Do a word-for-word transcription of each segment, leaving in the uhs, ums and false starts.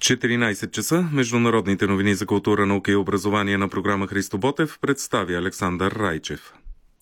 четиринайсет часа международните новини за култура, наука и образование на програма Христо Ботев представя Александър Райчев.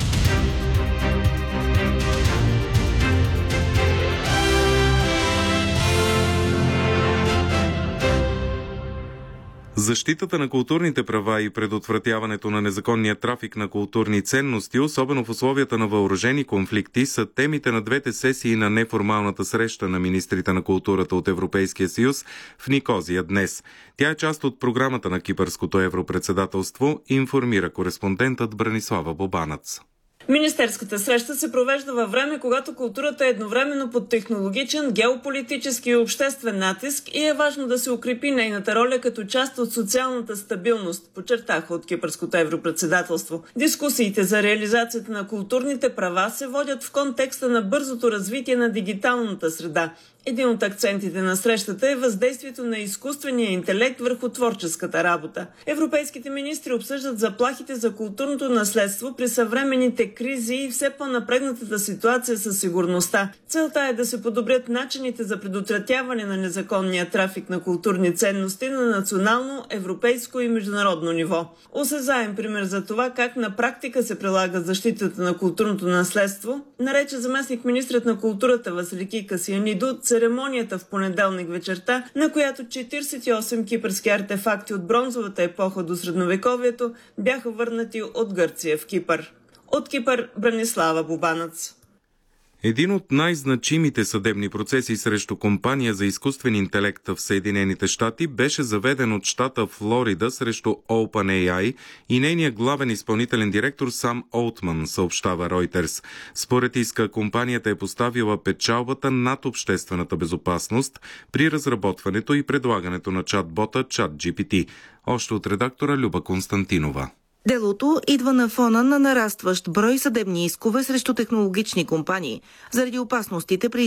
Защитата на културните права и предотвратяването на незаконния трафик на културни ценности, особено в условията на въоръжени конфликти, са темите на двете сесии на неформалната среща на министрите на културата от Европейския съюз в Никозия днес. Тя е част от програмата на кипърското европредседателство, информира кореспондентът Бранислава Бобанац. Министерската среща се провежда във време, когато културата е едновременно под технологичен, геополитически и обществен натиск и е важно да се укрепи нейната роля като част от социалната стабилност, подчертаха от кипърското европредседателство. Дискусиите за реализацията на културните права се водят в контекста на бързото развитие на дигиталната среда. Един от акцентите на срещата е въздействието на изкуствения интелект върху творческата работа. Европейските министри обсъждат заплахите за културното наследство при съвременните кризи и все по-напрегнатата ситуация със сигурността. Целта е да се подобрят начините за предотвратяване на незаконния трафик на културни ценности на национално, европейско и международно ниво. Осезаем пример за това как на практика се прилага защитата на културното наследство, нарече заместник министрът на културата Василики Касиянидо церемонията в понеделник вечерта, на която четирийсет и осем кипърски артефакти от бронзовата епоха до средновековието бяха върнати от Гърция в Кипър. От Кипър Бранислава Бобанац. Един от най-значимите съдебни процеси срещу компания за изкуствен интелект в Съединените щати беше заведен от щата Флорида срещу OpenAI и нейния главен изпълнителен директор Сам Олтман, съобщава Reuters. Според иска, компанията е поставила печалбата над обществената безопасност при разработването и предлагането на чат-бота ChatGPT. Още от редактора Люба Константинова. Делото идва на фона на нарастващ брой съдебни искове срещу технологични компании заради опасностите при